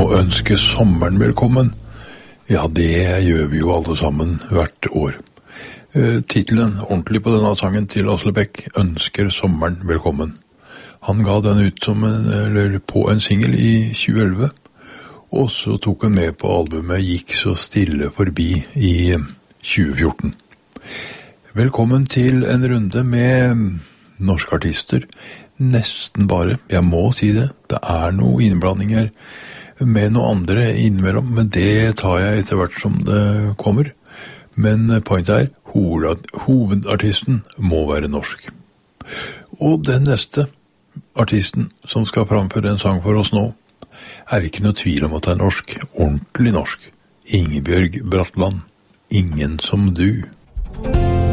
ønske sommeren velkommen. Ja, det gjør vi jo alle sammen hvert år. Titelen ordentlig på denne sangen til Asle Beck, ønsker sommeren velkommen. Han ga den ut på en single i 2011, og så tok han med på albumet Gikk så stille forbi i 2014. Velkommen til en runde med norske artister. Nesten bare, jeg må si det. Det er noe innblandinger med noe andre innimellom, men det tar jeg etter hvert som det kommer. Men pointet hovedartisten må være norsk. Og den neste artisten som skal framføre en sang for oss nå, er ikke noe tvil om at det er norsk, ordentlig norsk. Ingebjørg Bratland, Ingen som du.